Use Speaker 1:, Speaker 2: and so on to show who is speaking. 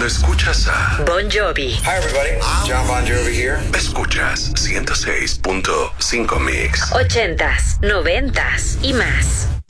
Speaker 1: Cuando escuchas a
Speaker 2: Bon Jovi.
Speaker 3: Hi everybody, John Bon Jovi here.
Speaker 1: Escuchas 106.5 Mix.
Speaker 2: 80s, 90s y más.